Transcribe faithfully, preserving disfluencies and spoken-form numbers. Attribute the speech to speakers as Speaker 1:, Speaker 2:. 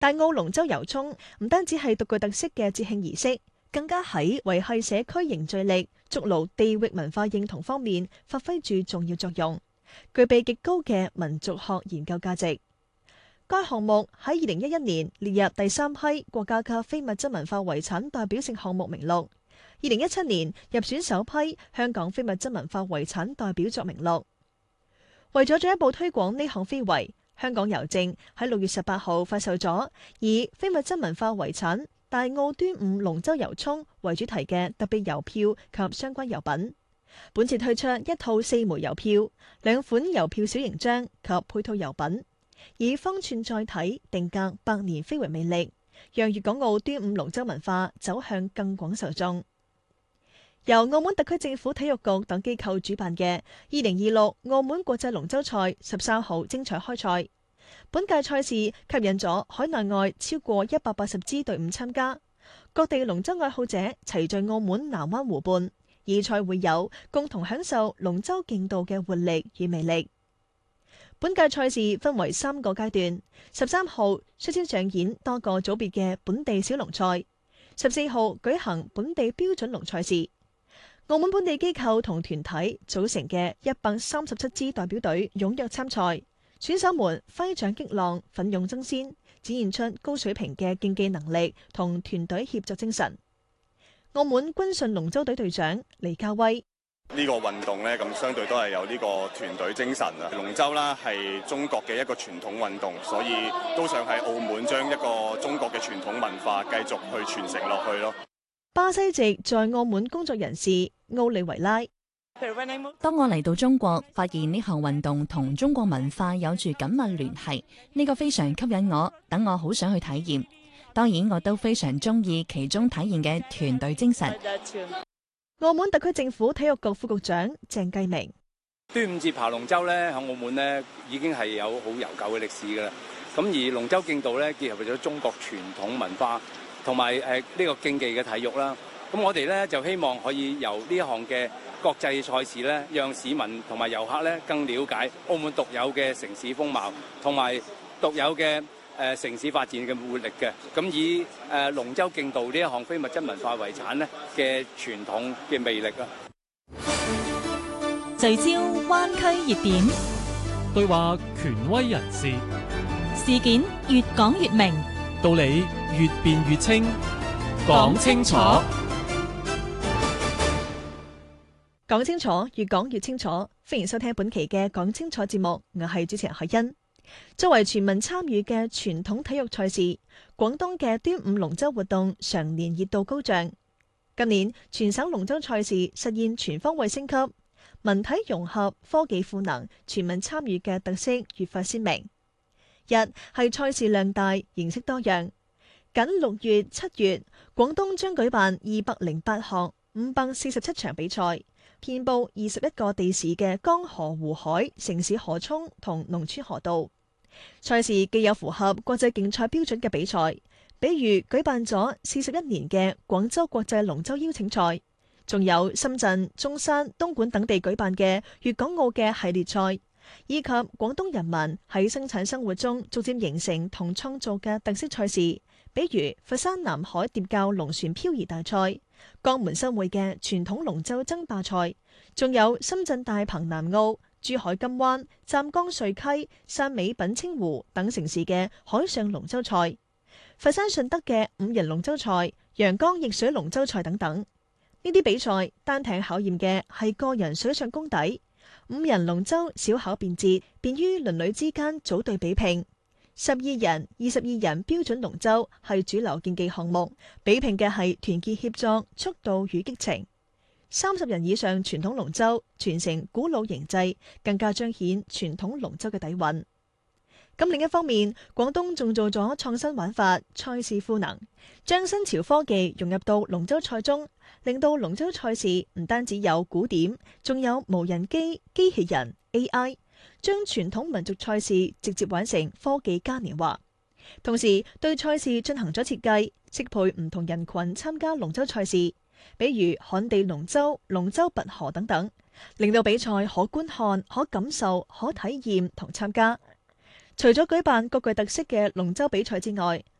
Speaker 1: 大澳龍舟遊涌唔單止係獨具特色嘅節慶儀式，更加喺維繫社區凝聚力、築牢地域文化認同方面發揮住重要作用，具備極高嘅民族學研究價值。該項目喺二零一一年列入第三批國家級非物質文化遺產代表性項目名錄，二零一七年入選首批香港非物質文化遺產代表作名錄。為咗進一步推廣呢項非遺，香港郵政喺六月十八號發售咗以非物質文化遺產大澳端午龍舟遊涌為主題嘅特別郵票及相關郵品。本次推出一套四枚郵票、兩款郵票小型張及配套郵品，以方寸載體定格百年非遺魅力，讓粵港澳端午龍舟文化走向更廣受眾。由澳門特區政府體育局等機構主辦嘅二零二六澳門國際龍舟賽十三號精彩開賽。本屆賽事吸引咗海內外超過一百八十支隊伍參加，各地龍舟愛好者齊聚澳門南灣湖畔，以賽會友，共同享受龍舟競渡嘅活力與魅力。本屆賽事分為三個階段，十三號率先上演多個組別嘅本地小龍賽，十四號舉行本地標準龍賽事。澳門本地機構同團體組成嘅一百三十七支代表隊踴躍參賽，選手們揮掌擊浪，奮勇爭先，展現出高水平嘅競技能力同團隊協作精神。澳門軍順龍舟隊隊長黎家威：
Speaker 2: 呢個運動呢，咁相對都係有呢個團隊精神啊！龍舟啦係中國嘅一個傳統運動，所以都想喺澳門將一個中國嘅傳統文化繼續去傳承落去咯。
Speaker 1: 巴西籍在澳門工作人士奧利維拉：
Speaker 3: 當我嚟到中國，發現呢項運動同中國文化有住緊密聯繫，呢個非常吸引我，等我好想去體驗。當然，我都非常中意其中體現嘅團隊精神。
Speaker 1: 澳門特區政府體育局副局長鄭繼明：
Speaker 4: 端午節爬龍舟咧，喺澳門咧已經係有好悠久嘅歷史噶啦。咁而龍舟競渡咧，結合咗中國傳統文化同埋誒呢個競技嘅體育啦。咁我哋咧就希望可以由呢一項嘅國際賽事咧，讓市民同埋遊客咧更了解澳門獨有嘅城市風貌，同埋獨有嘅誒城市發展嘅活力嘅。咁以誒龍舟競渡呢一項非物質文化遺產咧嘅傳統嘅魅力啊！
Speaker 5: 聚焦灣區熱點，
Speaker 6: 對話權威人士，
Speaker 5: 事件越講越明，
Speaker 6: 道理越辯越清，講清楚。
Speaker 1: 講清楚，越講越清楚。歡迎收聽本期嘅講清楚節目，我係主持人海欣。作為全民參與嘅傳統體育賽事，廣東嘅端午龍舟活動常年熱度高漲。今年全省龍舟賽事實現全方位升級，文體融合、科技賦能、全民參與嘅特色越發鮮明。一係賽事量大、形式多樣。僅六月、七月，廣東將舉辦二百零八項、五百四十七場比賽，遍佈二十一個地市嘅江河湖海、城市河涌同農村河道。賽事既有符合國際競賽標準嘅比賽，比如舉辦咗四十一年嘅廣州國際龍舟邀請賽，仲有深圳、中山、東莞等地舉辦嘅粵港澳嘅系列賽，以及廣東人民喺生產生活中逐漸形成同創造嘅特色賽事，比如佛山南海疊滘龍船漂移大賽、江門新會嘅傳統龍舟爭霸賽，仲有深圳大鵬南澳、珠海金灣、湛江瑞溪、汕尾品清湖等城市嘅海上龍舟賽，佛山順德嘅五人龍舟賽、陽江逆水龍舟賽等等。呢啲比賽單艇考驗嘅係個人水上功底，五人龍舟小巧便捷，便於鄰里之間組隊比拼。十二人、二十二人標準龍舟係主流競技項目，比拼嘅係團結協作、速度與激情。三十人以上傳統龍舟傳承古老形制，更加彰顯傳統龍舟嘅底蘊。咁另一方面，廣東仲做咗創新玩法，賽事賦能，將新潮科技融入到龍舟賽中，令到龍舟賽事唔單止有古典，仲有無人機、機器人、A I， 將傳統民族賽事直接玩成科技嘉年華。同時對賽事進行咗設計，適配唔同人群參加龍舟賽事，比如旱地龍舟、龍舟拔河等等，令到比賽可觀看、可感受、可體驗同參加。 除咗舉辦各具特色嘅龍舟比賽之外，